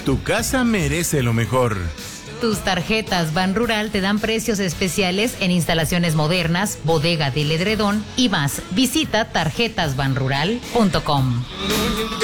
Tu casa merece lo mejor. Tus tarjetas Ban Rural te dan precios especiales en instalaciones modernas, bodega del edredón y más. Visita tarjetasbanrural.com.